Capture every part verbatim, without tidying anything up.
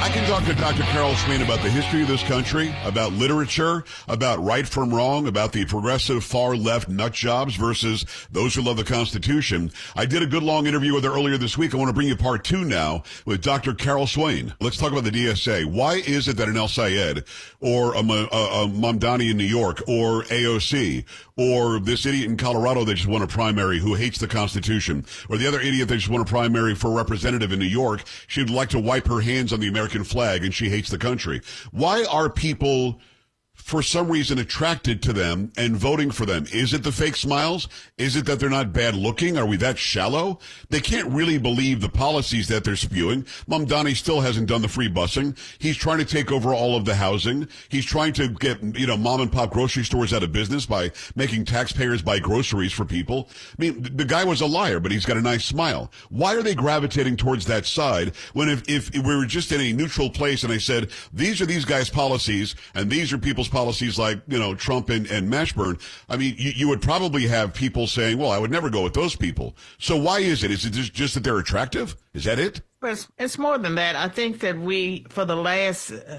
I can talk to Doctor Carol Swain about the history of this country, about literature, about right from wrong, about the progressive far-left nut jobs versus those who love the Constitution. I did a good long interview with her earlier this week. I want to bring you part two now with Doctor Carol Swain. Let's talk about the D S A. Why is it that an El Sayed or a, a, a Mamdani in New York or A O C or this idiot in Colorado that just won a primary who hates the Constitution, or the other idiot that just won a primary for a representative in New York, she'd like to wipe her hands on the American flag and she hates the country. Why are people, for some reason, attracted to them and voting for them? Is it the fake smiles? Is it that they're not bad looking? Are we that shallow? They can't really believe the policies that they're spewing. Mamdani still hasn't done the free busing. He's trying to take over all of the housing. He's trying to get, you know, mom and pop grocery stores out of business by making taxpayers buy groceries for people. I mean, the guy was a liar, but he's got a nice smile. Why are they gravitating towards that side when if, if we were just in a neutral place and I said, these are these guys' policies and these are people's policies like, you know, Trump and, and Mashburn, I mean, you, you would probably have people saying, well, I would never go with those people. So why is it? Is it just, just that they're attractive? Is that it? Well, it's, it's more than that. I think that we, for the last uh,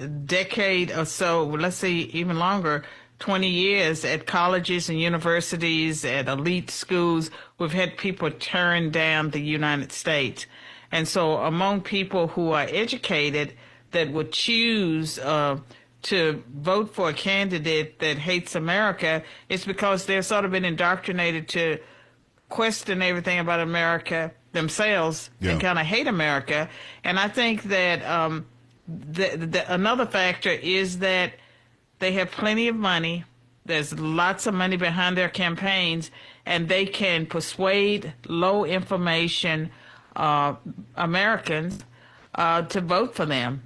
decade or so, let's say even longer, twenty years at colleges and universities, at elite schools, we've had people turn down the United States. And so among people who are educated that would choose uh, to vote for a candidate that hates America, it's because they've sort of been indoctrinated to question everything about America themselves yeah. and kind of hate America. And I think that um, the, the, another factor is that they have plenty of money. There's lots of money behind their campaigns, and they can persuade low information uh, Americans uh, to vote for them.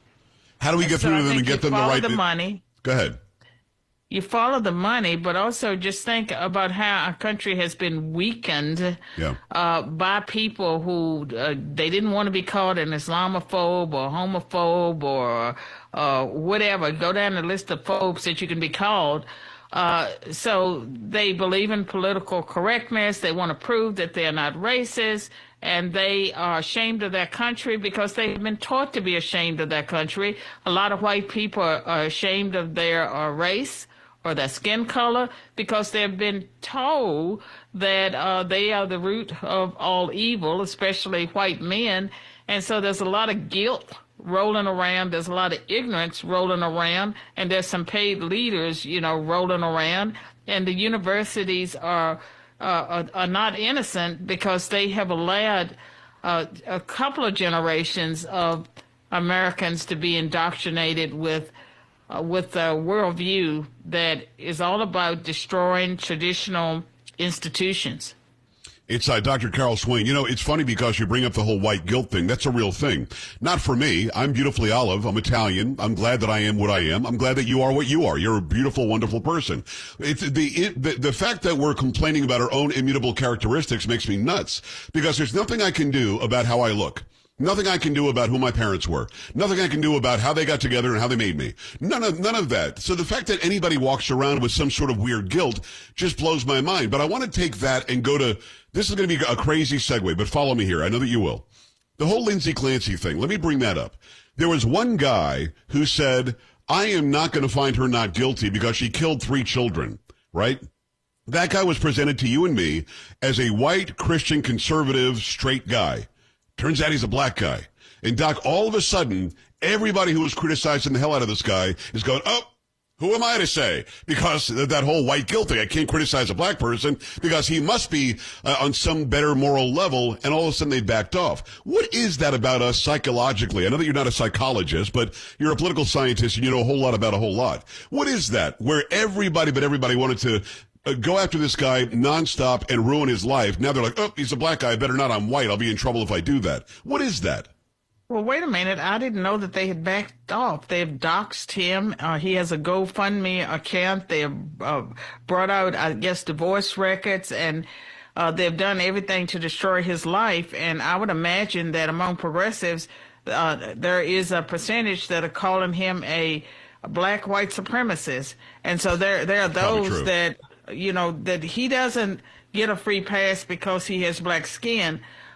How do we get so through to them and get them the right... the money. Go ahead. You follow the money, but also just think about how our country has been weakened yeah. uh, by people who uh, they didn't want to be called an Islamophobe or homophobe or uh, whatever. Go down the list of phobes that you can be called. Uh, so they believe in political correctness. They want to prove that they're not racist. And they are ashamed of their country because they've been taught to be ashamed of their country. A lot of white people are, are ashamed of their uh, race or their skin color because they've been told that uh, they are the root of all evil, especially white men. And so there's a lot of guilt rolling around. There's a lot of ignorance rolling around. And there's some paid leaders, you know, rolling around. And the universities are... Uh, are, are not innocent because they have allowed uh, a couple of generations of Americans to be indoctrinated with uh, with a worldview that is all about destroying traditional institutions. It's uh, Doctor Carol Swain. You know, it's funny because you bring up the whole white guilt thing. That's a real thing. Not for me. I'm beautifully olive. I'm Italian. I'm glad that I am what I am. I'm glad that you are what you are. You're a beautiful, wonderful person. It's the, it, the, the fact that we're complaining about our own immutable characteristics makes me nuts because there's nothing I can do about how I look. Nothing I can do about who my parents were. Nothing I can do about how they got together and how they made me. None of, none of that. So the fact that anybody walks around with some sort of weird guilt just blows my mind. But I want to take that and go to, this is going to be a crazy segue, but follow me here. I know that you will. The whole Lindsay Clancy thing. Let me bring that up. There was one guy who said, I am not going to find her not guilty because she killed three children, right? That guy was presented to you and me as a white, Christian, conservative, straight guy. Turns out he's a black guy. And Doc, all of a sudden, everybody who was criticizing the hell out of this guy is going, oh, who am I to say? Because that whole white guilt thing, I can't criticize a black person because he must be uh, on some better moral level, and all of a sudden they backed off. What is that about us psychologically? I know that you're not a psychologist, but you're a political scientist and you know a whole lot about a whole lot. What is that where everybody but everybody wanted to Uh, go after this guy nonstop and ruin his life? Now they're like, oh, he's a black guy. I better not. I'm white. I'll be in trouble if I do that. What is that? Well, wait a minute. I didn't know that they had backed off. They've doxed him. Uh, he has a GoFundMe account. They have uh, brought out, I guess, divorce records, and uh, they've done everything to destroy his life. And I would imagine that among progressives, uh, there is a percentage that are calling him a, a black white supremacist. And so there, there are those that... you know, that he doesn't get a free pass because he has black skin.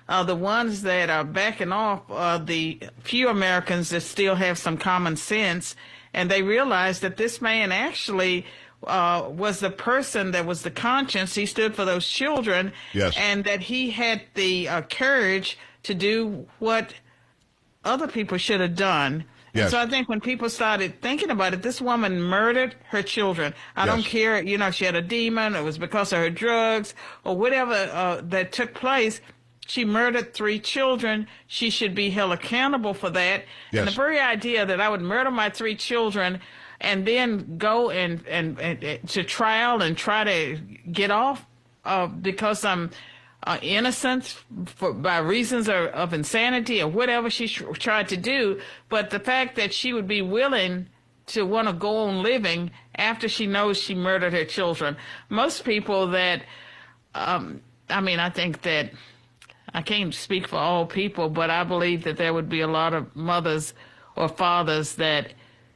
uh, the ones that are backing off are the few Americans that still have some common sense, and they realize that this man actually uh, was the person that was the conscience. He stood for those children, yes. and that he had the uh, courage to do what other people should have done. Yes. And so I think when people started thinking about it, this woman murdered her children. I yes. don't care, you know, she had a demon, it was because of her drugs or whatever uh, that took place. She murdered three children. She should be held accountable for that. Yes. And the very idea that I would murder my three children and then go and, and, and, and to trial and try to get off uh, because I'm Uh, innocent for, by reasons of, of insanity or whatever she tried to do, but the fact that she would be willing to want to go on living after she knows she murdered her children. Most people that, um, I mean, I think that, I can't speak for all people, but I believe that there would be a lot of mothers or fathers that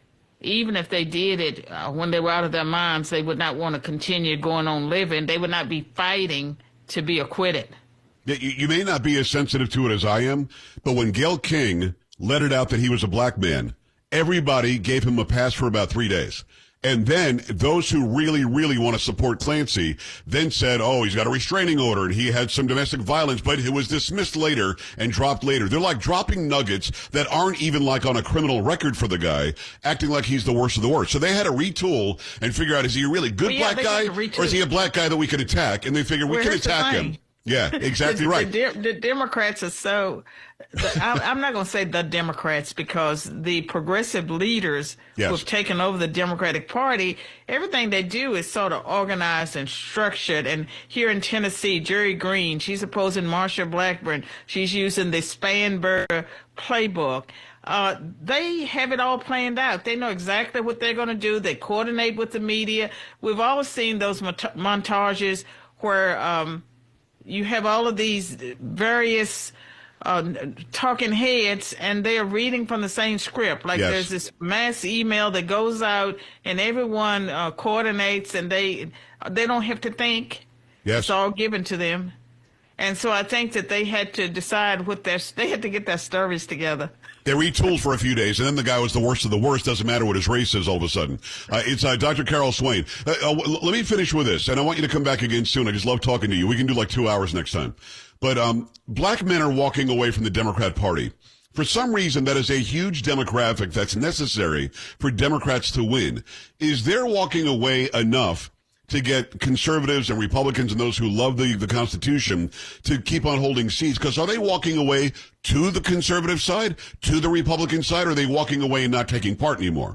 even if they did it uh, when they were out of their minds, they would not want to continue going on living. They would not be fighting to be acquitted. Yeah, you, you may not be as sensitive to it as I am, but when Gayle King let it out that he was a black man, everybody gave him a pass for about three days. And then those who really, really want to support Clancy then said, oh, he's got a restraining order and he had some domestic violence, but it was dismissed later and dropped later. They're like dropping nuggets that aren't even like on a criminal record for the guy, acting like he's the worst of the worst. So they had to retool and figure out, is he a really good well, yeah, black guy or is he a black guy that we can attack? And they figured we well, can attack him. Yeah, exactly the, right. The, the Democrats are so, the, I, I'm not going to say the Democrats because the progressive leaders yes. who have taken over the Democratic Party, everything they do is sort of organized and structured. And here in Tennessee, Jerry Green, she's opposing Marsha Blackburn. She's using the Spanberger playbook. Uh, they have it all planned out. They know exactly what they're going to do. They coordinate with the media. We've all seen those mont- montages where, um, you have all of these various uh, talking heads, and they are reading from the same script. Like yes. there's this mass email that goes out, and everyone uh, coordinates, and they they don't have to think. Yes. It's all given to them. And so I think that they had to decide what their they had to get their stories together. They retooled for a few days, and then the guy was the worst of the worst. Doesn't matter what his race is all of a sudden. Uh, it's uh, Doctor Carol Swain. Uh, uh, let me finish with this, and I want you to come back again soon. I just love talking to you. We can do like two hours next time. But um, black men are walking away from the Democrat Party. For some reason, that is a huge demographic that's necessary for Democrats to win. Is their walking away enough to get conservatives and Republicans and those who love the, the Constitution to keep on holding seats? Because are they walking away to the conservative side, to the Republican side, or are they walking away and not taking part anymore?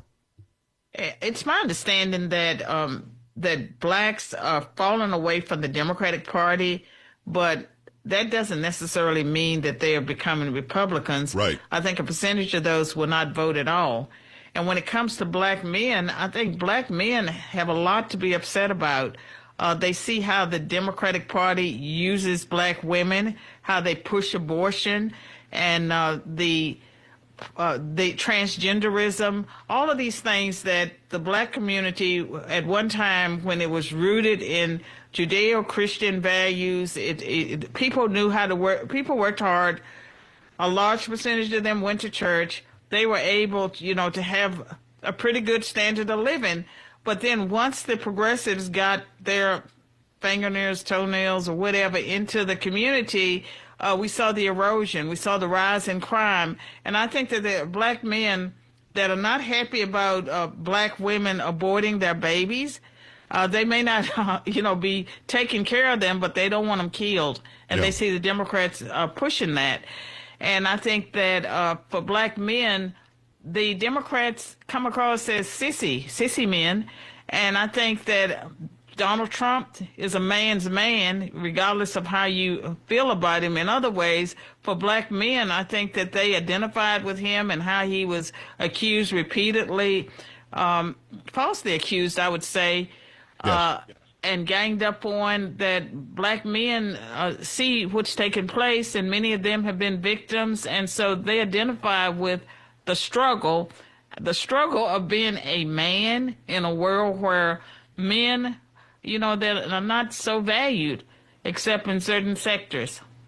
It's my understanding that um, that blacks are falling away from the Democratic Party, but that doesn't necessarily mean that they are becoming Republicans. Right. I think a percentage of those will not vote at all. And when it comes to black men, I think black men have a lot to be upset about. Uh, they see how the Democratic Party uses black women, how they push abortion, and uh, the uh, the transgenderism, all of these things that the black community at one time, when it was rooted in Judeo-Christian values, it, it, people knew how to work. People worked hard. A large percentage of them went to church. They were able, to, you know, to have a pretty good standard of living. But then once the progressives got their fingernails, toenails, or whatever into the community, uh, we saw the erosion. We saw the rise in crime. And I think that there are black men that are not happy about uh, black women aborting their babies. Uh, they may not, uh, you know, be taking care of them, but they don't want them killed. And yeah. they see the Democrats uh, pushing that. And I think that uh, for black men, the Democrats come across as sissy, sissy men. And I think that Donald Trump is a man's man, regardless of how you feel about him. In other ways, for black men, I think that they identified with him and how he was accused repeatedly, um, falsely accused, I would say, yes. uh, and ganged up on, that black men uh, see what's taking place, and many of them have been victims, and so they identify with the struggle, the struggle of being a man in a world where men, you know, that are not so valued, except in certain sectors.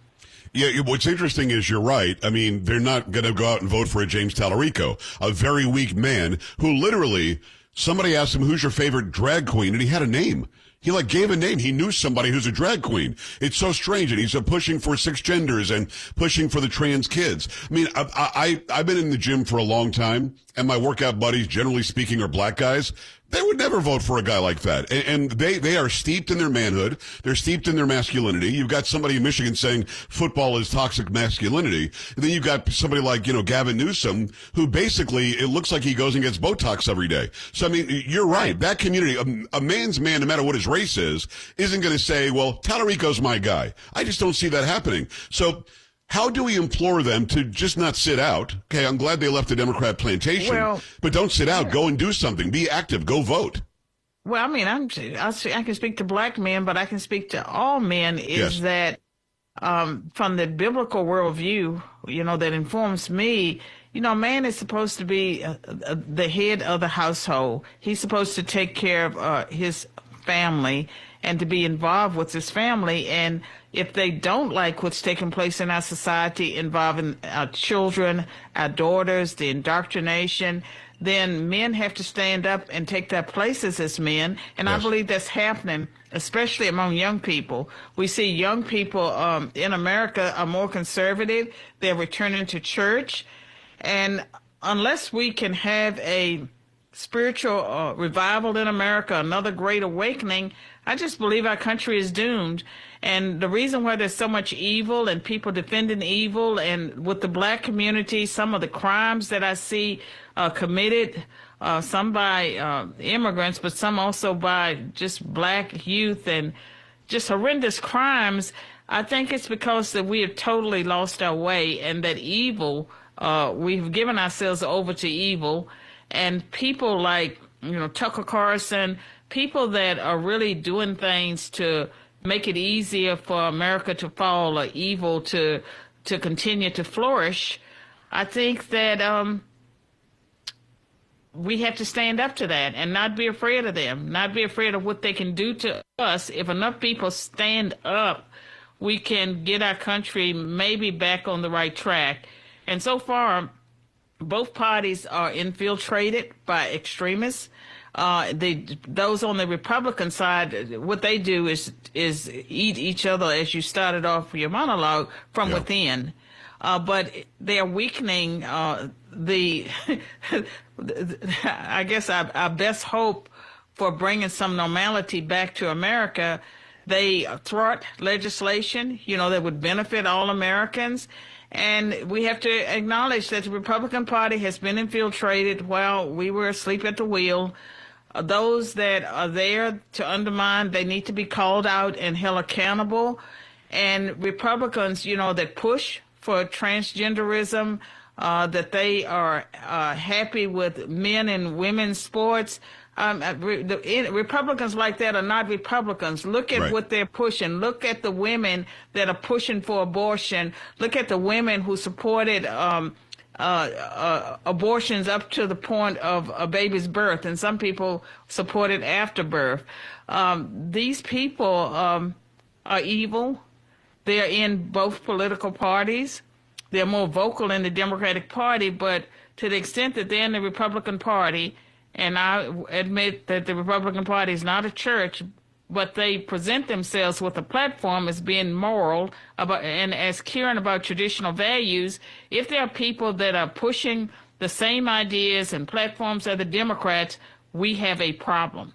Yeah, what's interesting is you're right. I mean, they're not going to go out and vote for a James Tallarico, a very weak man who literally, somebody asked him, who's your favorite drag queen? And he had a name. He like gave a name. He knew somebody who's a drag queen. It's so strange. And he's uh, pushing for six genders and pushing for the trans kids. I mean, I, I, I've been in the gym for a long time, and my workout buddies, generally speaking, are black guys. They would never vote for a guy like that. And, and they, they are steeped in their manhood. They're steeped in their masculinity. You've got somebody in Michigan saying football is toxic masculinity. And then you've got somebody like, you know, Gavin Newsom, who basically, it looks like he goes and gets Botox every day. So, I mean, you're right. That community, a, a man's man, no matter what his race is, isn't going to say, well, Tallarico's my guy. I just don't see that happening. So, how do we implore them to just not sit out? Okay, I'm glad they left the Democrat plantation, well, but don't sit out. Yeah. Go and do something. Be active. Go vote. Well, I mean, I'm, I can speak to black men, but I can speak to all men, is yes. that um, from the biblical worldview, you know, that informs me, you know, man is supposed to be uh, uh, the head of the household. He's supposed to take care of uh, his family and to be involved with his family. And if they don't like what's taking place in our society involving our children, our daughters, the indoctrination, then men have to stand up and take their places as men. And yes. I believe that's happening, especially among young people. We see young people um, in America are more conservative. They're returning to church. And unless we can have a spiritual uh, revival in America, another great awakening, I just believe our country is doomed. And the reason why there's so much evil and people defending evil, and with the black community, some of the crimes that I see uh, committed, uh, some by uh, immigrants, but some also by just black youth, and just horrendous crimes, I think it's because that we have totally lost our way, and that evil, uh, we've given ourselves over to evil. And people like, you know, Tucker Carlson, people that are really doing things to make it easier for America to fall, or evil to to continue to flourish, I think that um, we have to stand up to that and not be afraid of them, not be afraid of what they can do to us. If enough people stand up, we can get our country maybe back on the right track. And so far, both parties are infiltrated by extremists. Uh, the those on the Republican side, what they do is is eat each other, as you started off your monologue, from yeah. within. Uh, but they're weakening uh, the, I guess, our, our best hope for bringing some normality back to America. They thwart legislation, you know, that would benefit all Americans. And we have to acknowledge that the Republican Party has been infiltrated while we were asleep at the wheel. Those that are there to undermine, they need to be called out and held accountable. And Republicans, you know, that push for transgenderism, uh, that they are uh, happy with men and women's sports. Um, the, Republicans like that are not Republicans. Look at right. what they're pushing. Look at the women that are pushing for abortion. Look at the women who supported um, uh, uh, abortions up to the point of a baby's birth, and some people supported after birth. Um, these people um, are evil. They're in both political parties. They're more vocal in the Democratic Party, but to the extent that they're in the Republican Party, and I admit that the Republican Party is not a church, but they present themselves with a platform as being moral about, and as caring about traditional values. If there are people that are pushing the same ideas and platforms as the Democrats, we have a problem.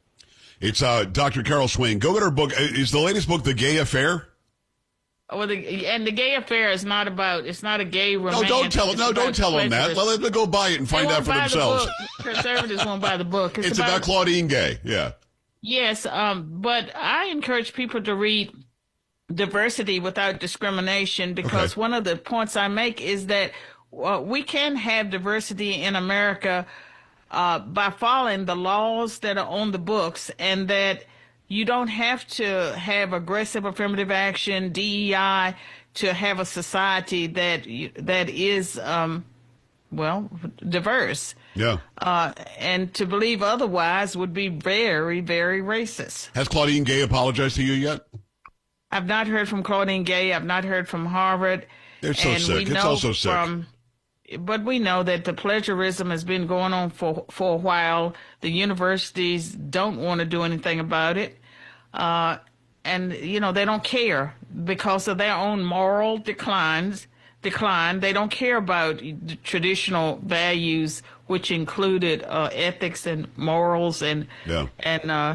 It's uh, Doctor Carol Swain. Go get her book. Is the latest book The Gay Affair? Well, the, and the Gay Affair is not about, it's not a gay romance. No, don't tell them. No, don't tell them that. Let them go buy it and find out for themselves. The Conservatives won't buy the book. It's, it's about, about Claudine Gay. Yeah. Yes, um, but I encourage people to read Diversity Without Discrimination, because okay. one of the points I make is that uh, we can have diversity in America uh, by following the laws that are on the books, and that you don't have to have aggressive affirmative action, D E I, to have a society that that is, um, well, diverse. Yeah. Uh, and to believe otherwise would be very, very racist. Has Claudine Gay apologized to you yet? I've not heard from Claudine Gay. I've not heard from Harvard. They're so and sick. It's also sick. From, but we know that the plagiarism has been going on for, for a while. The universities don't want to do anything about it. Uh, and, you know, they don't care because of their own moral declines. Decline. They don't care about the traditional values, which included uh, ethics and morals and yeah. and uh,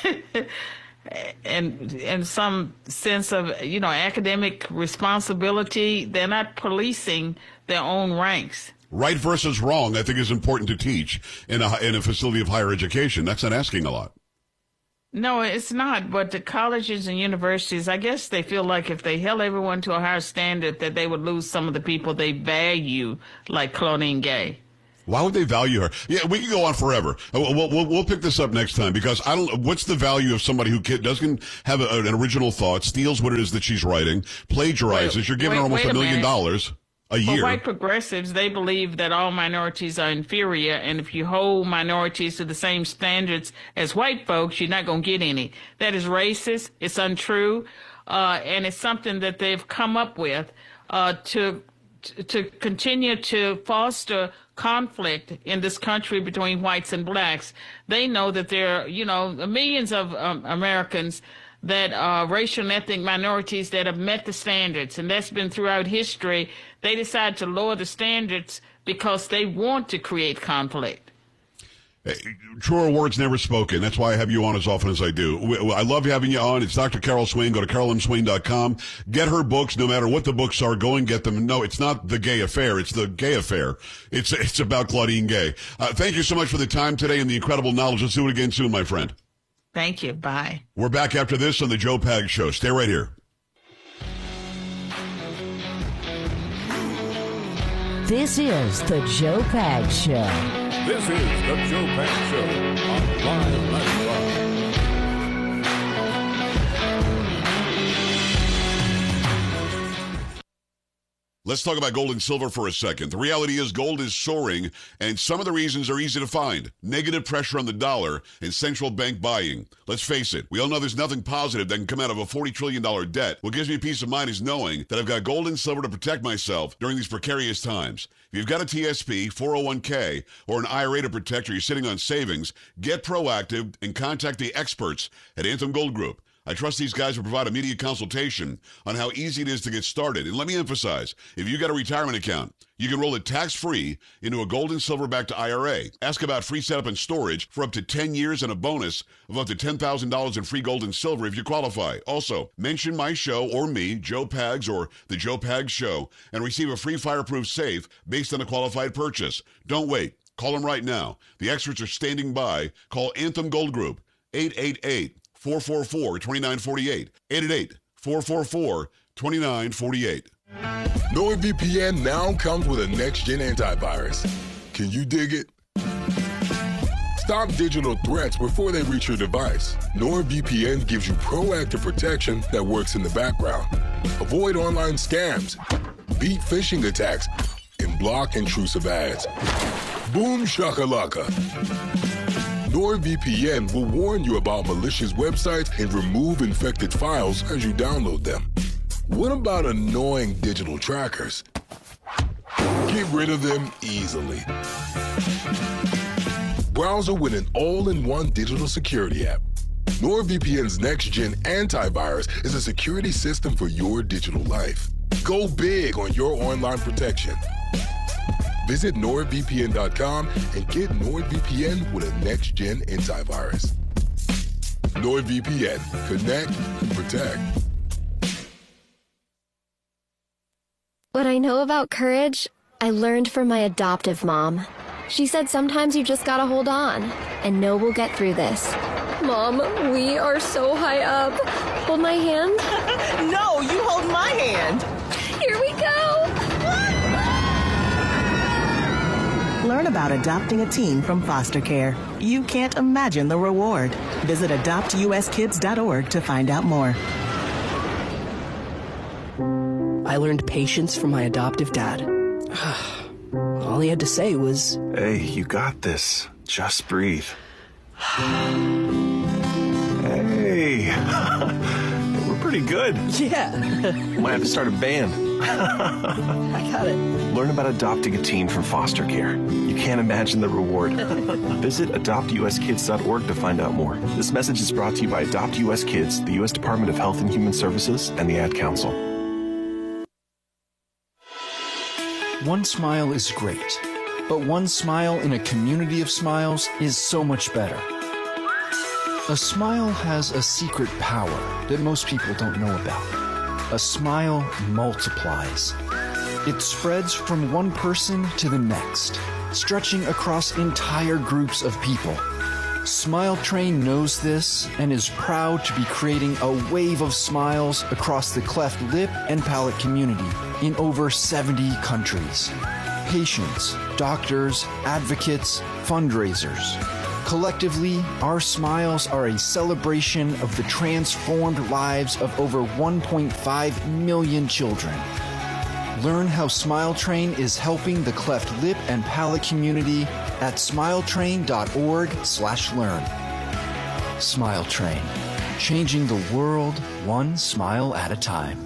and and some sense of, you know, academic responsibility. They're not policing their own ranks. Right versus wrong, I think, is important to teach in a in a facility of higher education. That's not asking a lot. No, it's not. But the colleges and universities, I guess they feel like if they held everyone to a higher standard, that they would lose some of the people they value, like Claudine Gay. Why would they value her? Yeah, we can go on forever. We'll, we'll, we'll pick this up next time because I don't. What's the value of somebody who doesn't have a, an original thought, steals what it is that she's writing, plagiarizes? Wait, You're giving wait, her almost a a million minute. dollars a year. For white progressives, they believe that all minorities are inferior, and if you hold minorities to the same standards as white folks, you're not going to get any. That is racist. It's untrue, uh, and it's something that they've come up with uh, to to continue to foster conflict in this country between whites and blacks. They know that there are, you know, millions of um, Americans that are racial and ethnic minorities that have met the standards, and that's been throughout history. They decide to lower the standards because they want to create conflict. Hey, truer words never spoken. That's why I have you on as often as I do. I love having you on. It's Doctor Carol Swain. Go to carol m swain dot com. Get her books, no matter what the books are. Go and get them. No, it's not the gay affair. It's the gay affair. It's it's about Claudine Gay. Uh, thank you so much for the time today and the incredible knowledge. Let's do it again soon, my friend. Thank you. Bye. We're back after this on the Joe Pags Show. Stay right here. This is the Joe Pags Show. This is the Joe Pags Show on Live ninety-five. Let's talk about gold and silver for a second. The reality is gold is soaring, and some of the reasons are easy to find. Negative pressure on the dollar and central bank buying. Let's face it, we all know there's nothing positive that can come out of a forty trillion dollars debt. What gives me peace of mind is knowing that I've got gold and silver to protect myself during these precarious times. If you've got a T S P, four oh one k, or an I R A to protect, or you're sitting on savings, get proactive and contact the experts at Anthem Gold Group. I trust these guys will provide immediate consultation on how easy it is to get started. And let me emphasize, if you got a retirement account, you can roll it tax-free into a gold and silver-backed I R A. Ask about free setup and storage for up to ten years and a bonus of up to ten thousand dollars in free gold and silver if you qualify. Also, mention my show or me, Joe Pags or The Joe Pags Show, and receive a free fireproof safe based on a qualified purchase. Don't wait. Call them right now. The experts are standing by. Call Anthem Gold Group, eight eight eight, four four four, two nine four eight, eight eight eight, four four four, two nine four eight. NordVPN now comes with a next-gen antivirus. Can you dig it? Stop digital threats before they reach your device. NordVPN gives you proactive protection that works in the background. Avoid online scams, beat phishing attacks, and block intrusive ads. Boom shakalaka. NordVPN will warn you about malicious websites and remove infected files as you download them. What about annoying digital trackers? Get rid of them easily. Browser with an all-in-one digital security app. NordVPN's next-gen antivirus is a security system for your digital life. Go big on your online protection. Visit nord v p n dot com and get NordVPN with a next-gen antivirus. NordVPN. Connect and protect. What I know about courage, I learned from my adoptive mom. She said sometimes you just gotta hold on and know we'll get through this. Mom, we are so high up. Hold my hand. No, you hold my hand. Here we go. Learn about adopting a teen from foster care. You can't imagine the reward. Visit adopt u s kids dot org to find out more. I learned patience from my adoptive dad. All he had to say was, "Hey, you got this. Just breathe." Hey, we're pretty pretty good. Yeah. Might have to start a band. I got it. Learn about adopting a teen from foster care. You can't imagine the reward. Visit adopt u s kids dot org to find out more. This message is brought to you by Adopt U S Kids, the U S Department of Health and Human Services, and the Ad Council. One smile is great, but one smile in a community of smiles is so much better. A smile has a secret power that most people don't know about. A smile multiplies. It spreads from one person to the next, stretching across entire groups of people. Smile Train knows this and is proud to be creating a wave of smiles across the cleft lip and palate community in over seventy countries. Patients, doctors, advocates, fundraisers. Collectively, our smiles are a celebration of the transformed lives of over one point five million children. Learn how Smile Train is helping the cleft lip and palate community at smiletrain.org slash learn. Smile Train, changing the world one smile at a time.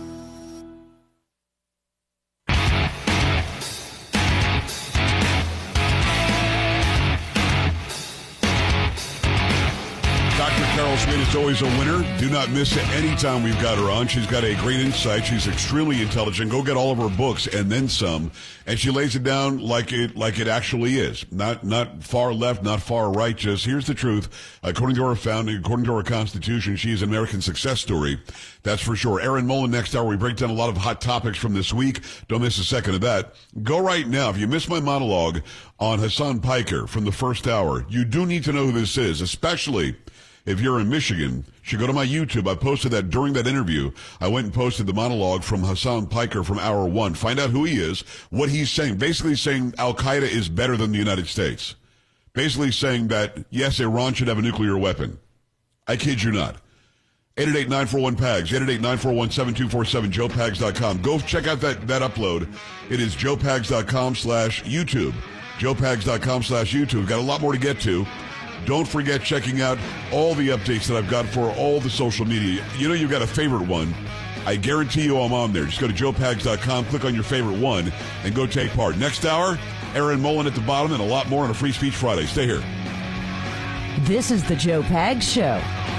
Carol Swain is always a winner. Do not miss it any time we've got her on. She's got a great insight. She's extremely intelligent. Go get all of her books and then some. And she lays it down like it like it actually is. Not not far left, not far right. Just here's the truth. According to our founding, according to our Constitution, she is an American success story. That's for sure. Erin Mullen, next hour, we break down a lot of hot topics from this week. Don't miss a second of that. Go right now. If you missed my monologue on Hassan Piker from the first hour, you do need to know who this is, especially if you're in Michigan. You should go to my YouTube. I posted that during that interview. I went and posted the monologue from Hassan Piker from hour one. Find out who he is, what he's saying. Basically saying Al-Qaeda is better than the United States. Basically saying that, yes, Iran should have a nuclear weapon. I kid you not. eight eight eight, nine four one, P A G S, eight eight eight, nine four one, seven two four seven, joe pags dot com. Go check out that, that upload. It is joe pags dot com slash YouTube. joe pags dot com slash YouTube. We've got a lot more to get to. Don't forget checking out all the updates that I've got for all the social media. You know you've got a favorite one. I guarantee you I'm on there. Just go to joe pags dot com, click on your favorite one, and go take part. Next hour, Erin Mullen at the bottom, and a lot more on a Free Speech Friday. Stay here. This is the Joe Pags Show.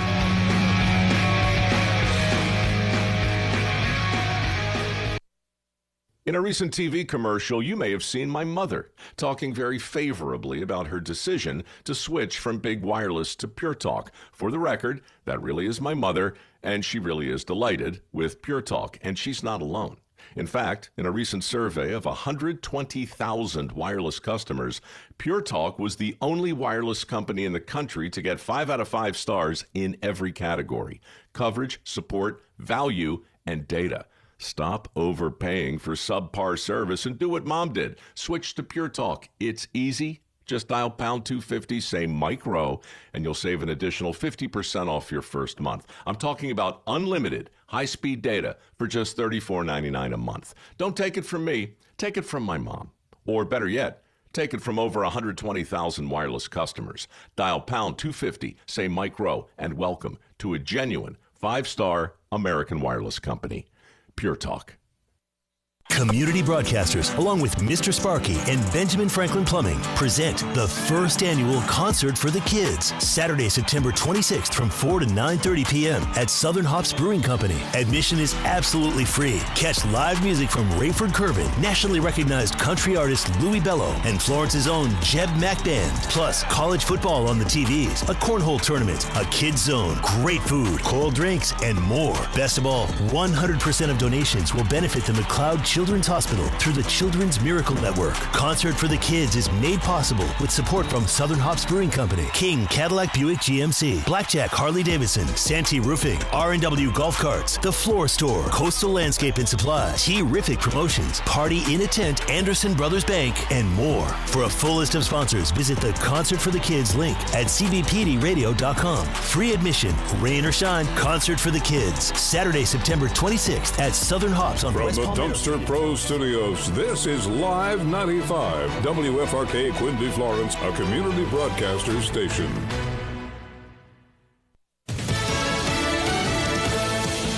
In a recent T V commercial, you may have seen my mother talking very favorably about her decision to switch from big wireless to Pure Talk. For the record, that really is my mother, and she really is delighted with Pure Talk, and she's not alone. In fact, in a recent survey of one hundred twenty thousand wireless customers, Pure Talk was the only wireless company in the country to get five out of five stars in every category: coverage, support, value, and data. Stop overpaying for subpar service and do what Mom did. Switch to Pure Talk. It's easy. Just dial pound two fifty, say Mike Rowe, and you'll save an additional fifty percent off your first month. I'm talking about unlimited high-speed data for just thirty-four ninety-nine a month. Don't take it from me. Take it from my mom. Or better yet, take it from over one hundred twenty thousand wireless customers. Dial pound two fifty, say Mike Rowe, and welcome to a genuine five-star American wireless company. Pure Talk. Community Broadcasters, along with Mister Sparky and Benjamin Franklin Plumbing, present the first annual Concert for the Kids, Saturday, September twenty-sixth from four to nine thirty p.m. at Southern Hops Brewing Company. Admission is absolutely free. Catch live music from Rayford Curvin, nationally recognized country artist Louis Bello, and Florence's own Jeb Mack Band. Plus, college football on the T Vs, a cornhole tournament, a kids zone, great food, cold drinks, and more. Best of all, one hundred percent of donations will benefit the McLeod Children's Children's Hospital through the Children's Miracle Network. Concert for the Kids is made possible with support from Southern Hops Brewing Company, King Cadillac Buick G M C, Blackjack Harley Davidson, Santee Roofing, R and W Golf Carts, The Floor Store, Coastal Landscape and Supply, T-Rific Promotions, Party in a Tent, Anderson Brothers Bank, and more. For a full list of sponsors, visit the Concert for the Kids link at c b p d radio dot com. Free admission, rain or shine, Concert for the Kids, Saturday, September twenty-sixth at Southern Hops on From West the Palmetto. Dumpster Pro Studios, this is Live ninety-five, W F R K Quincy Florence, a community broadcaster station.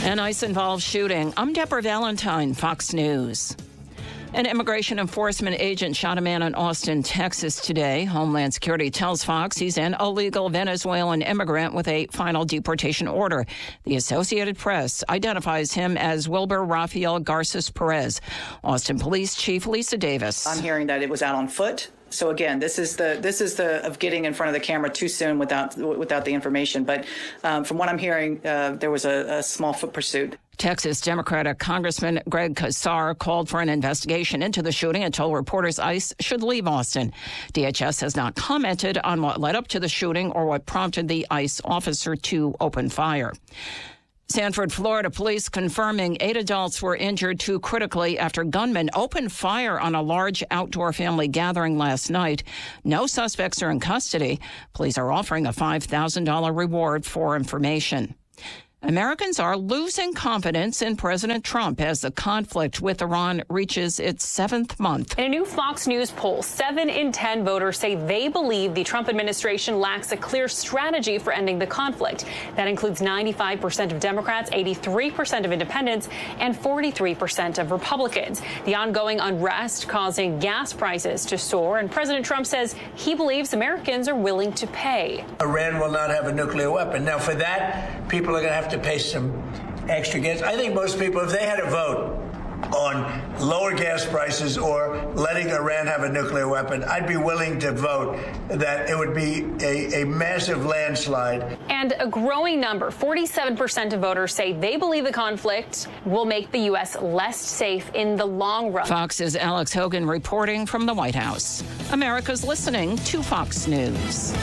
An ICE-involved shooting. I'm Deborah Valentine, Fox News. An immigration enforcement agent shot a man in Austin, Texas today. Homeland Security tells Fox he's an illegal Venezuelan immigrant with a final deportation order. The Associated Press identifies him as Wilber Rafael Garces Perez. Austin Police Chief Lisa Davis. I'm hearing that it was out on foot. So again, this is the this is the of getting in front of the camera too soon without without the information. But um, from what I'm hearing, uh, there was a, a small foot pursuit. Texas Democratic Congressman Greg Casar called for an investigation into the shooting and told reporters ICE should leave Austin. D H S has not commented on what led up to the shooting or what prompted the ICE officer to open fire. Sanford, Florida police confirming eight adults were injured too critically after gunmen opened fire on a large outdoor family gathering last night. No suspects are in custody. Police are offering a five thousand dollars reward for information. Americans are losing confidence in President Trump as the conflict with Iran reaches its seventh month. In a new Fox News poll, seven in ten voters say they believe the Trump administration lacks a clear strategy for ending the conflict. That includes ninety-five percent of Democrats, eighty-three percent of independents, and forty-three percent of Republicans. The ongoing unrest causing gas prices to soar, and President Trump says he believes Americans are willing to pay. Iran will not have a nuclear weapon. Now, for that, people are going to have to to pay some extra gas. I think most people, if they had a vote on lower gas prices or letting Iran have a nuclear weapon, I'd be willing to vote that it would be a, a massive landslide. And a growing number, forty-seven percent of voters say they believe the conflict will make the U S less safe in the long run. Fox's Alex Hogan reporting from the White House. America's listening to Fox News.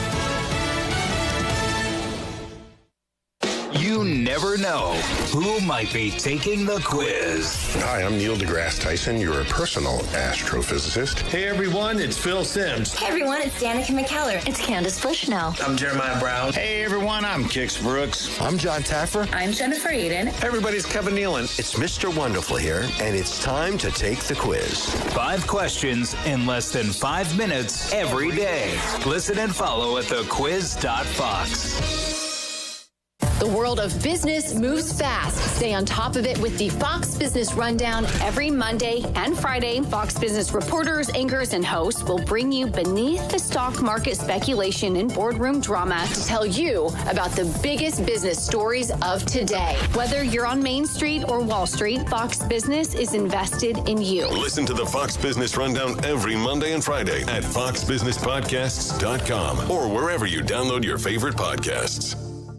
You never know who might be taking the quiz. Hi, I'm Neil deGrasse Tyson, your personal astrophysicist. Hey, everyone, it's Phil Simms. Hey, everyone, it's Danica McKellar. It's Candace Bushnell. I'm Jeremiah Brown. Hey, everyone, I'm Kix Brooks. I'm John Taffer. I'm Jennifer Aiden. Hey, everybody's Kevin Nealon. It's Mister Wonderful here, and it's time to take the quiz. Five questions in less than five minutes every day. Listen and follow at the quiz dot fox. The world of business moves fast. Stay on top of it with the Fox Business Rundown every Monday and Friday. Fox Business reporters, anchors, and hosts will bring you beneath the stock market speculation and boardroom drama to tell you about the biggest business stories of today. Whether you're on Main Street or Wall Street, Fox Business is invested in you. Listen to the Fox Business Rundown every Monday and Friday at fox business podcasts dot com or wherever you download your favorite podcasts.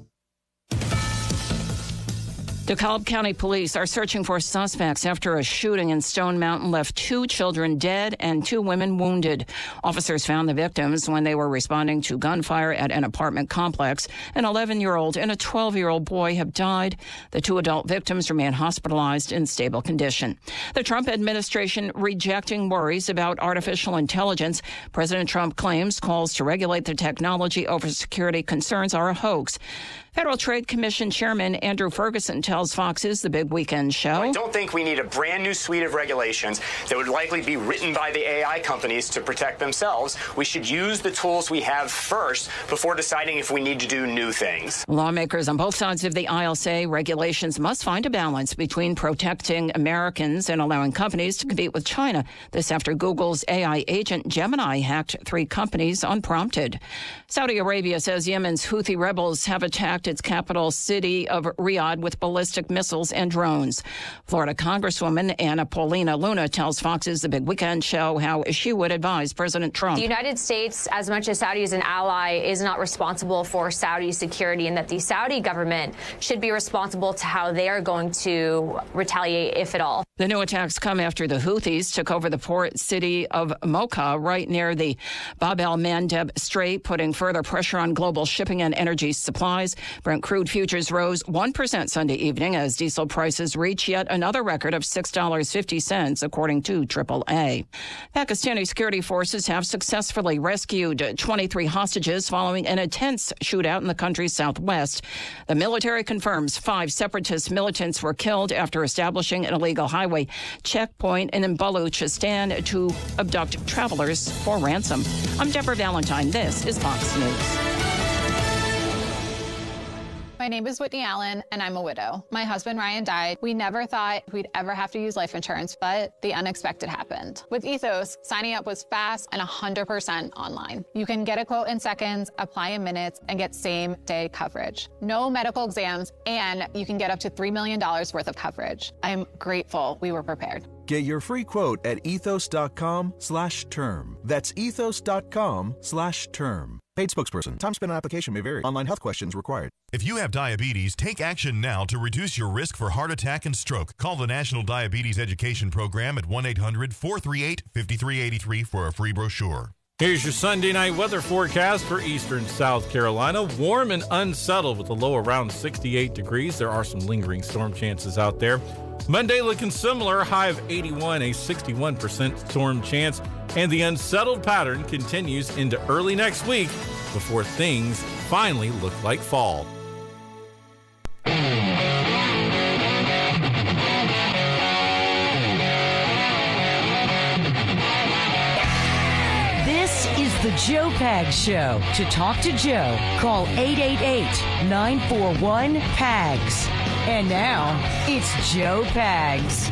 DeKalb County Police are searching for suspects after a shooting in Stone Mountain left two children dead and two women wounded. Officers found the victims when they were responding to gunfire at an apartment complex. An eleven-year-old and a twelve-year-old boy have died. The two adult victims remain hospitalized in stable condition. The Trump administration rejecting worries about artificial intelligence. President Trump claims calls to regulate the technology over security concerns are a hoax. Federal Trade Commission Chairman Andrew Ferguson tells Fox's The Big Weekend Show. I don't think we need a brand new suite of regulations that would likely be written by the A I companies to protect themselves. We should use the tools we have first before deciding if we need to do new things. Lawmakers on both sides of the aisle say regulations must find a balance between protecting Americans and allowing companies to compete with China. This after Google's A I agent Gemini hacked three companies unprompted. Saudi Arabia says Yemen's Houthi rebels have attacked its capital city of Riyadh with ballistic missiles and drones. Florida Congresswoman Anna Paulina Luna tells Fox's The Big Weekend Show how she would advise President Trump. The United States, as much as Saudi is an ally, is not responsible for Saudi's security, and that the Saudi government should be responsible to how they are going to retaliate, if at all. The new attacks come after the Houthis took over the port city of Mocha, right near the Bab el-Mandeb Strait, putting further pressure on global shipping and energy supplies. Brent crude futures rose one percent Sunday evening as diesel prices reach yet another record of six dollars and fifty cents, according to triple A. Pakistani security forces have successfully rescued twenty-three hostages following an intense shootout in the country's southwest. The military confirms five separatist militants were killed after establishing an illegal highway checkpoint in Baluchistan to abduct travelers for ransom. I'm Deborah Valentine. This is Fox News. My name is Whitney Allen, and I'm a widow. My husband, Ryan, died. We never thought we'd ever have to use life insurance, but the unexpected happened. With Ethos, signing up was fast and one hundred percent online. You can get a quote in seconds, apply in minutes, and get same-day coverage. No medical exams, and you can get up to three million dollars worth of coverage. I'm grateful we were prepared. Get your free quote at ethos.com slash term. That's ethos.com slash term. Paid spokesperson. Time spent on application may vary. Online health questions required. If you have diabetes, take action now to reduce your risk for heart attack and stroke. Call the National Diabetes Education Program at one eight hundred four three eight five three eight three for a free brochure. Here's your Sunday night weather forecast for eastern South Carolina. Warm and unsettled with a low around sixty-eight degrees. There are some lingering storm chances out there. Monday looking similar, high of eighty-one, a sixty-one percent storm chance. And the unsettled pattern continues into early next week before things finally look like fall. This is the Joe Pags Show. To talk to Joe, call eight eight eight, nine four one, P A G S. And now, it's Joe Pags.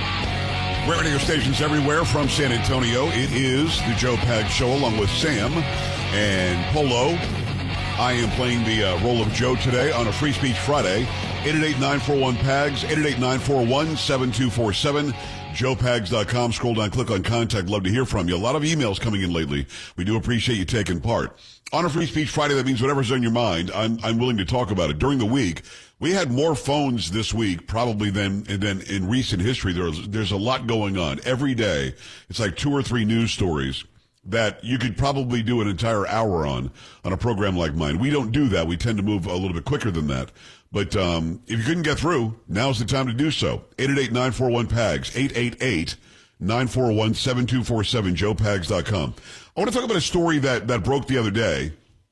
We're radio stations everywhere from San Antonio. It is the Joe Pags Show along with Sam and Polo. I am playing the uh, role of Joe today on a Free Speech Friday. eight eight eight, nine four one, P A G S, eight eight eight, nine four one, seven two four seven. joe pags dot com. Scroll down, click on contact. Love to hear from you. A lot of emails coming in lately. We do appreciate you taking part. On a Free Speech Friday, that means whatever's on your mind, I'm, I'm willing to talk about it. During the week, we had more phones this week probably than, than in recent history. There's, there's a lot going on. Every day, it's like two or three news stories that you could probably do an entire hour on, on a program like mine. We don't do that. We tend to move a little bit quicker than that. But um, if you couldn't get through, now's the time to do so. eight eight eight, nine four one, P A G S, eight eight eight, nine four one, seven two four seven, joe pags dot com. I want to talk about a story that, that broke the other day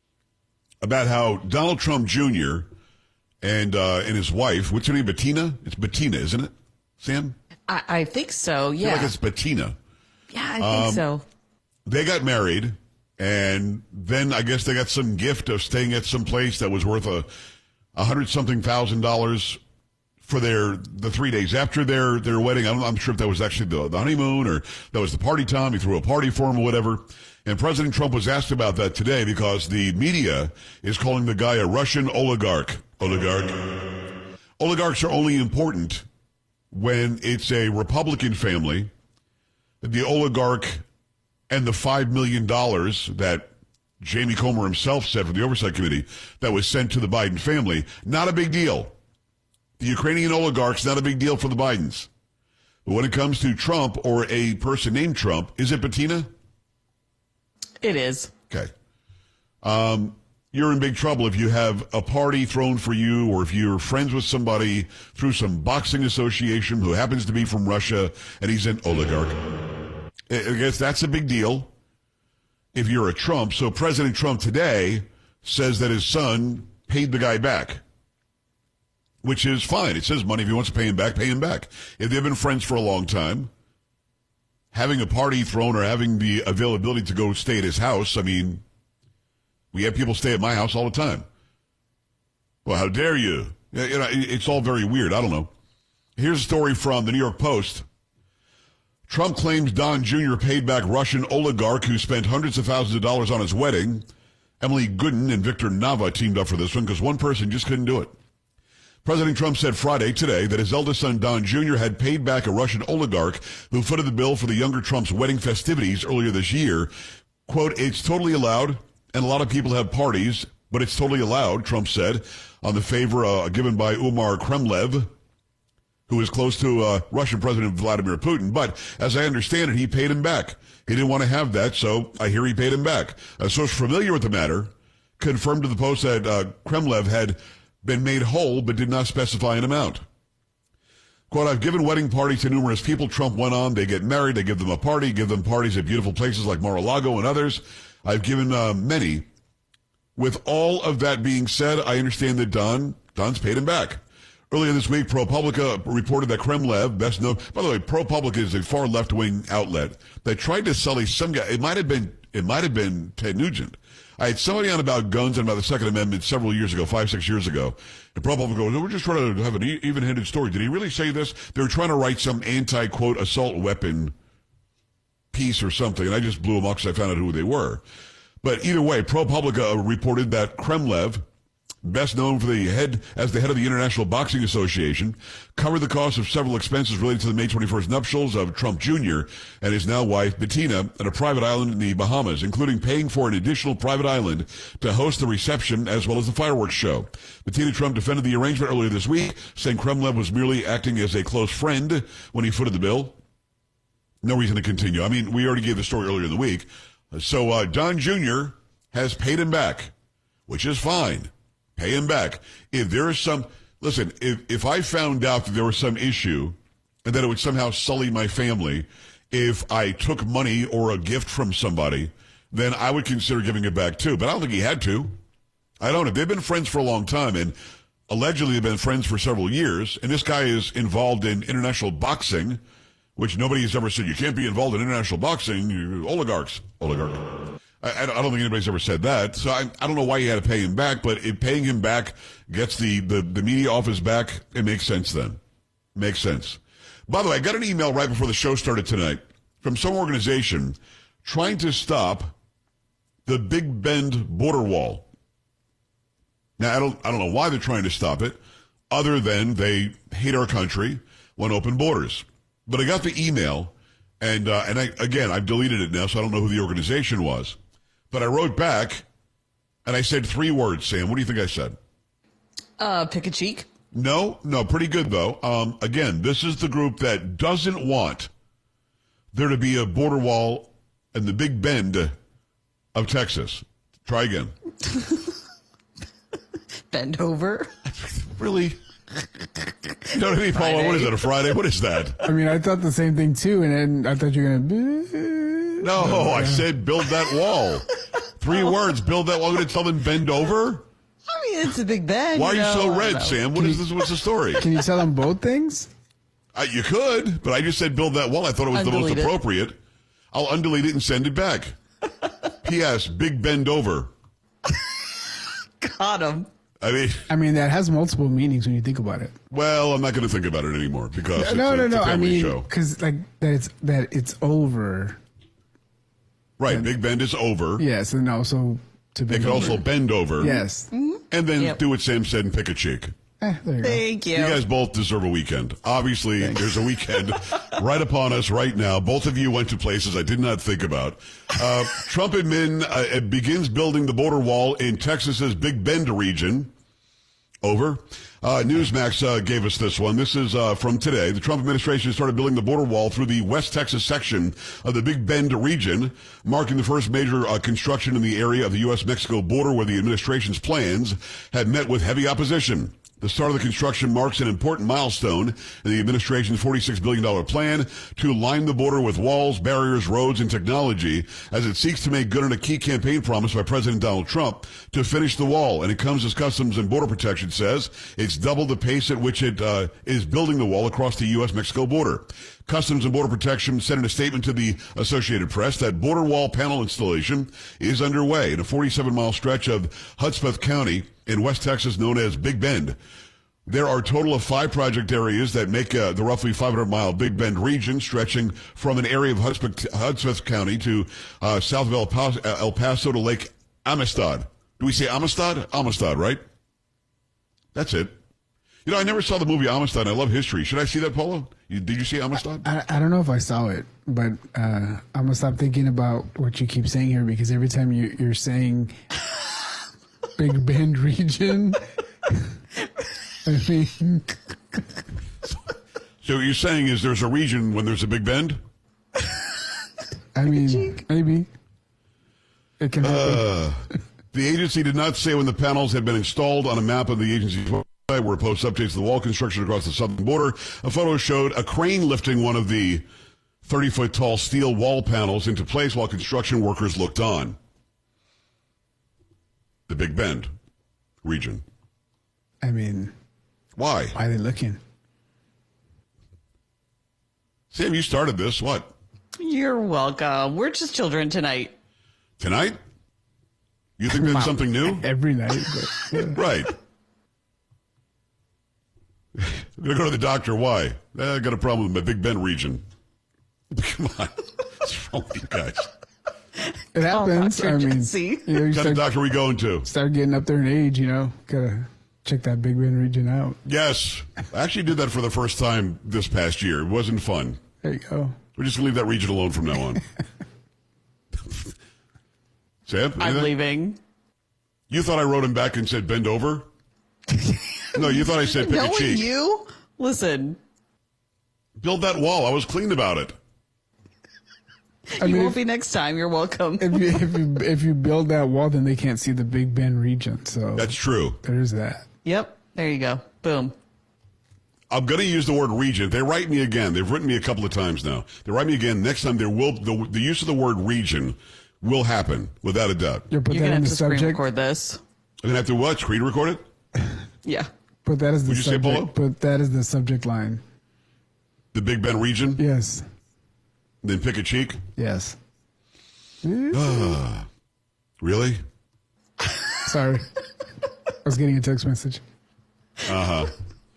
about how Donald Trump Junior and uh, and his wife, what's her name, Bettina? It's Bettina, isn't it, Sam? I, I think so, yeah. I feel like it's Bettina. Yeah, I think um, so. They got married, and then I guess they got some gift of staying at some place that was worth a a hundred something thousand dollars for their the three days after their their wedding. I don't, I'm sure if that was actually the, the honeymoon or that was the party time. He threw a party for him or whatever. And President Trump was asked about that today because the media is calling the guy a Russian oligarch. Oligarch. Oligarchs are only important when it's a Republican family. The oligarch and the five million dollars that Jamie Comer himself said from the Oversight Committee that was sent to the Biden family, not a big deal. The Ukrainian oligarchs, not a big deal for the Bidens. But when it comes to Trump or a person named Trump, is it Bettina? It is. Okay. Um, you're in big trouble if you have a party thrown for you or if you're friends with somebody through some boxing association who happens to be from Russia and he's an oligarch. I guess that's a big deal if you're a Trump. So President Trump today says that his son paid the guy back, which is fine. It's his money. If he wants to pay him back, pay him back. If they've been friends for a long time, having a party thrown or having the availability to go stay at his house, I mean, we have people stay at my house all the time. Well, how dare you? You know, it's all very weird. I don't know. Here's a story from the New York Post. Trump claims Don Junior paid back Russian oligarch who spent hundreds of thousands of dollars on his wedding. Emily Gooden and Victor Nava teamed up for this one because one person just couldn't do it. President Trump said Friday today that his eldest son, Don Junior, had paid back a Russian oligarch who footed the bill for the younger Trump's wedding festivities earlier this year. Quote, it's totally allowed, and a lot of people have parties, but it's totally allowed, Trump said, on the favor uh, given by Umar Kremlev, who is close to uh, Russian President Vladimir Putin. But as I understand it, he paid him back. He didn't want to have that, so I hear he paid him back. A source familiar with the matter confirmed to the Post that uh, Kremlev had been made whole but did not specify an amount. Quote, I've given wedding parties to numerous people. Trump went on. They get married. They give them a party, give them parties at beautiful places like Mar-a-Lago and others. I've given uh, many. With all of that being said, I understand that Don, Don's paid him back. Earlier this week, ProPublica reported that Kremlev, best known, by the way, ProPublica is a far left-wing outlet that tried to sully some guy. It might have been, it might have been Ted Nugent. I had somebody on about guns and about the Second Amendment several years ago, five, six years ago. And ProPublica goes, we're just trying to have an e- even-handed story. Did he really say this? They were trying to write some anti-quote assault weapon piece or something, and I just blew them off because I found out who they were. But either way, ProPublica reported that Kremlev, best known for the head as the head of the International Boxing Association, covered the cost of several expenses related to the May twenty-first nuptials of Trump Junior and his now wife Bettina at a private island in the Bahamas, including paying for an additional private island to host the reception as well as the fireworks show. Bettina Trump defended the arrangement earlier this week, saying Kremlev was merely acting as a close friend when he footed the bill. No reason to continue. I mean, we already gave the story earlier in the week. So uh, Don Junior has paid him back, which is fine. Pay him back. If there is some, listen, if, if I found out that there was some issue and that it would somehow sully my family, if I took money or a gift from somebody, then I would consider giving it back too. But I don't think he had to. I don't know. They've been friends for a long time, and allegedly they've been friends for several years. And this guy is involved in international boxing, which nobody has ever said, you can't be involved in international boxing. You, oligarchs. Oligarch. I, I don't think anybody's ever said that. So I, I don't know why you had to pay him back, but if paying him back gets the, the, the media off his back, it makes sense then. Makes sense. By the way, I got an email right before the show started tonight from some organization trying to stop the Big Bend border wall. Now, I don't, I don't know why they're trying to stop it, other than they hate our country, want open borders. But I got the email, and uh, and I again, I've deleted it now, so I don't know who the organization was. But I wrote back, and I said three words, Sam. What do you think I said? Uh, pick a cheek. No, no, pretty good, though. Um, again, this is the group that doesn't want there to be a border wall in the Big Bend of Texas. Try again. Bend over. Really? You know what I mean, Paula? What is it, a Friday? What is that? I mean, I thought the same thing, too, and then I thought you were going to... No, I said build that wall. Three words, build that wall. I'm going to tell them bend over? I mean, it's a big bend. Why are you know? so red, Sam? What Can is you- this? What's the story? Can you tell them both things? Uh, you could, but I just said build that wall. I thought it was the most Undelete it. appropriate. I'll undelete it and send it back. P S. Big bend over. Got him. I mean, I mean, that has multiple meanings when you think about it. well, I'm not going to think about it anymore because it's, no, a, no, it's no. a I family mean, show. because like that it's that it's over. Right, Big Bend is over. Yes, and also to They bend could over. also bend over. Yes. And then Yep. do what Sam said and pick a cheek. Eh, there you go. Thank you. You guys both deserve a weekend. Obviously, there's a weekend right upon us right now. Both of you went to places I did not think about. Uh, Trump admin uh, begins building the border wall in Texas's Big Bend region. Over. Uh, Newsmax uh, gave us this one. This is uh, from today. The Trump administration started building the border wall through the West Texas section of the Big Bend region, marking the first major uh, construction in the area of the U S Mexico border where the administration's plans had met with heavy opposition. The start of the construction marks an important milestone in the administration's forty-six billion dollars plan to line the border with walls, barriers, roads, and technology as it seeks to make good on a key campaign promise by President Donald Trump to finish the wall. And it comes as Customs and Border Protection says it's double the pace at which it uh, is building the wall across the U S Mexico border. Customs and Border Protection said in a statement to the Associated Press that border wall panel installation is underway in a forty-seven mile stretch of Hudspeth County in West Texas known as Big Bend. There are a total of five project areas that make uh, the roughly five hundred mile Big Bend region, stretching from an area of Hudspeth, Hudspeth County to uh, south of El Paso, El Paso to Lake Amistad. Do we say Amistad? Amistad, right? That's it. You know, I never saw the movie Amistad. I love history. Should I see that, Polo? You, did you see Amistad? I, I don't know if I saw it, but uh, I'm gonna stop thinking about what you keep saying here because every time you, you're saying Big Bend region, I mean, So what you're saying is there's a region when there's a Big Bend? I mean, maybe it can happen. Uh, the agency did not say when the panels had been installed. On a map of the agency's website where it posts updates to the wall construction across the southern border, a photo showed a crane lifting one of the thirty foot tall steel wall panels into place while construction workers looked on. The Big Bend region. I mean, why? Why are they looking? Sam, you started this. What? You're welcome. We're just children tonight. Tonight? You think that's Not something new? Every night. But, yeah. Right. I'm going to go to the doctor. Why? Eh, I got a problem with my Big Ben region. Come on. What's wrong with you guys? It happens. Oh, I mean, Jesse. you know, you What kind of start, doctor are we going to? start getting up there in age, you know, gotta check that Big Ben region out. Yes. I actually did that for the first time this past year. It wasn't fun. There you go. We're just going to leave that region alone from now on. Sam? I'm anything? leaving. You thought I wrote him back and said bend over? No, you thought I said pick a Knowing cheek. you, listen. Build that wall. I was clean about it. I you mean, won't if, be next time. You're welcome. if you if you if you build that wall, then they can't see the Big Ben region. So That's true. there's that. Yep. There you go. Boom. I'm going to use the word region. If they write me again, they've written me a couple of times now. They write me again. Next time, there will the, the use of the word region will happen without a doubt. You put You're that gonna in have the to screen subject. record this. I'm going to have to what? Screen record it? Yeah. Put that as the Would you say, Polo? subject. Put that as the subject line. The Big Ben region? Yes. Then pick a cheek? Yes. Ah, really? Sorry. I was getting a text message. Uh-huh.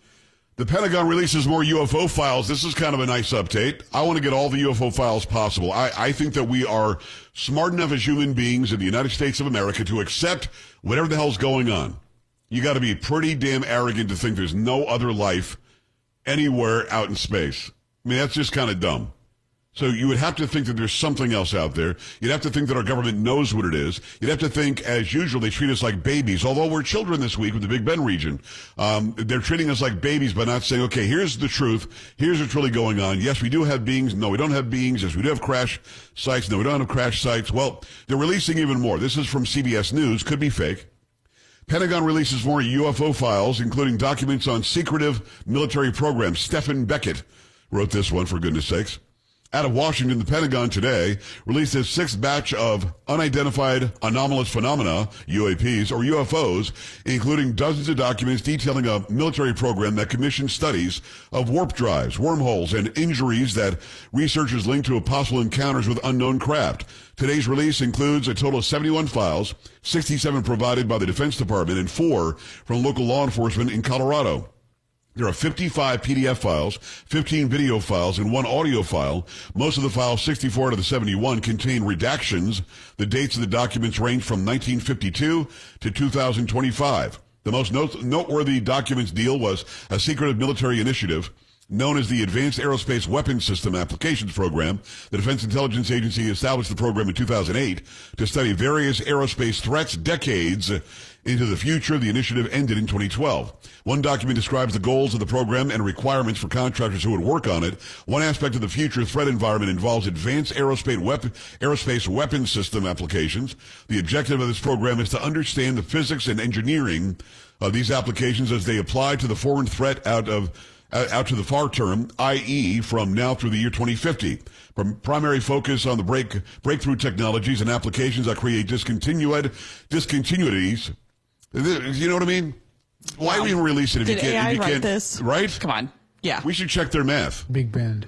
The Pentagon releases more U F O files. This is kind of a nice update. I want to get all the U F O files possible. I, I think that we are smart enough as human beings in the United States of America to accept whatever the hell's going on. You got to be pretty damn arrogant to think there's no other life anywhere out in space. I mean, that's just kind of dumb. So you would have to think that there's something else out there. You'd have to think that our government knows what it is. You'd have to think, as usual, they treat us like babies. Although we're children this week with the Big Ben region, um, they're treating us like babies by not saying, okay, here's the truth. Here's what's really going on. Yes, we do have beings. No, we don't have beings. Yes, we do have crash sites. No, we don't have crash sites. Well, they're releasing even more. This is from C B S News. Could be fake. Pentagon releases more U F O files, including documents on secretive military programs. Stephen Beckett wrote this one, for goodness sakes. Out of Washington, the Pentagon today released its sixth batch of unidentified anomalous phenomena, U A Ps, or U F Os, including dozens of documents detailing a military program that commissioned studies of warp drives, wormholes, and injuries that researchers link to possible encounters with unknown craft. Today's release includes a total of seventy-one files, sixty-seven provided by the Defense Department, and four from local law enforcement in Colorado. There are fifty-five P D F files, fifteen video files, and one audio file. Most of the files, sixty-four out of the seventy-one, contain redactions. The dates of the documents range from nineteen fifty-two to two thousand twenty-five. The most note- noteworthy documents deal was a secretive military initiative known as the Advanced Aerospace Weapons System Applications Program. The Defense Intelligence Agency established the program in two thousand eight to study various aerospace threats decades into the future. The initiative ended in twenty twelve. One document describes the goals of the program and requirements for contractors who would work on it. One aspect of the future threat environment involves advanced aerospace, weapon, aerospace weapons system applications. The objective of this program is to understand the physics and engineering of these applications as they apply to the foreign threat out of Uh, out to the far term, that is from now through the year twenty fifty. From primary focus on the break, breakthrough technologies and applications that create discontinued, discontinuities. You know what I mean? Why Yeah. we even release it if Did you can't? A I if you write can't, this? Right? Come on. Yeah. We should check their math. Big Bend.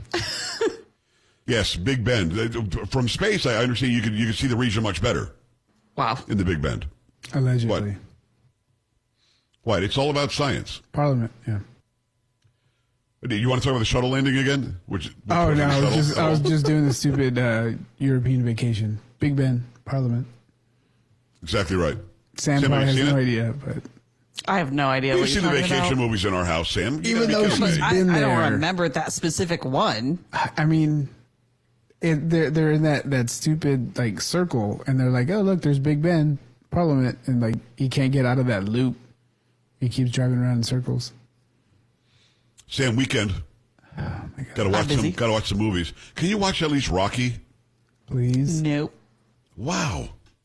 Yes, Big Bend. Uh, From space, I understand you can you can see the region much better. Wow. In the Big Bend. Allegedly. What? What? It's all about science. Parliament, yeah. You want to talk about the shuttle landing again? Which, which Oh, no, I was, shuttle? just, I was just doing the stupid uh, European vacation. Big Ben, Parliament. Exactly right. Sam, Sam, probably have has you no seen it? idea, but I have no idea We've what seen you're the talking vacation about. movies in our house, Sam. You Even gotta be though kidding she's me. I, been I don't there. remember that specific one. I mean, it, they're they're in that, that stupid like circle, and they're like, oh look, there's Big Ben, Parliament, and like he can't get out of that loop. He keeps driving around in circles. Sam, weekend. Oh my god! Gotta watch busy. some. Gotta watch some movies. Can you watch at least Rocky? Please. Nope. Wow.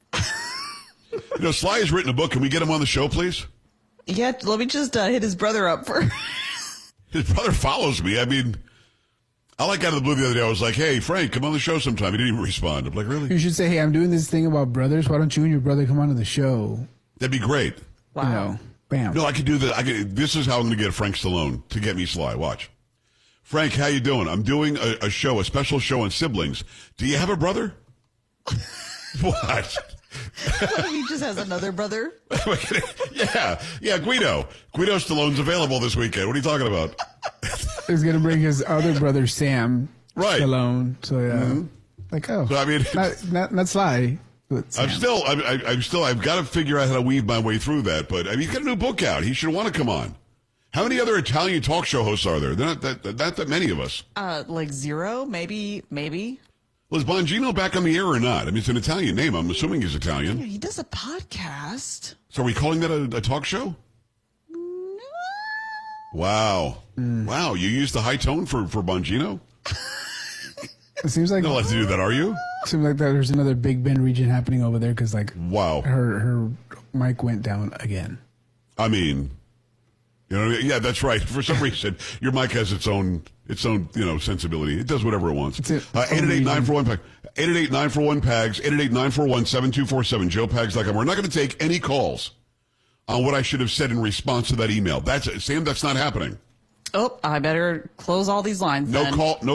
You know, Sly has written a book. Can we get him on the show, please? Yeah, let me just uh, hit his brother up for. His brother follows me. I mean, I like out of the blue the other day. I was like, "Hey, Frank, come on the show sometime." He didn't even respond. I'm like, "Really?" You should say, hey, I'm doing this thing about brothers. Why don't you and your brother come onto the show? That'd be great. Wow. You know, bam. No, I could do that. I could. This is how I'm going to get Frank Stallone to get me Sly. Watch. Frank, how you doing? I'm doing a, a show, a special show on siblings. Do you have a brother? What? He just has another brother. yeah, yeah, Guido. Guido Stallone's available this weekend. What are you talking about? He's going to bring his other brother, Sam right. Stallone. So, yeah. Mm-hmm. Like, oh. So, I mean, not, not, not Sly. I'm still, I'm, I'm still, I've got to figure out how to weave my way through that. But I mean, he's got a new book out. He should want to come on. How many other Italian talk show hosts are there? They're not that, not that many of us. Uh, like zero, maybe, maybe. Was Bongino back on the air or not? I mean, it's an Italian name. I'm assuming he's Italian. Yeah, he does a podcast. So are we calling that a, a talk show? No. Wow. Mm. Wow. You used the high tone for, for Bongino? It seems like. You don't like to do that, are you? Seems like there's another Big Bend region happening over there because, like, wow, her her mic went down again. I mean, you know, yeah, that's right. For some reason, your mic has its own its own you know sensibility. It does whatever it wants. It's uh, eight eight eight nine four one pag. eight eight eight nine four one pags. eight eight eight nine four one seven two four seven. joe pags dot com. We're not going to take any calls on what I should have said in response to that email. That's Sam. That's not happening. Oh, I better close all these lines. No then. call. No.